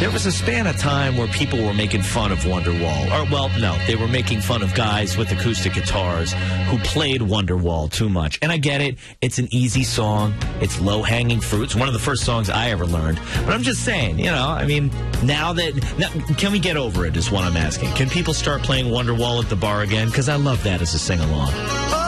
There was a span of time where people were making fun of Wonderwall. Or, well, no, they were making fun of guys with acoustic guitars who played Wonderwall too much. And I get it. It's an easy song. It's low-hanging fruit. It's one of the first songs I ever learned. But I'm just saying, you know, I mean, now, can we get over it is what I'm asking. Can people start playing Wonderwall at the bar again? Because I love that as a sing-along.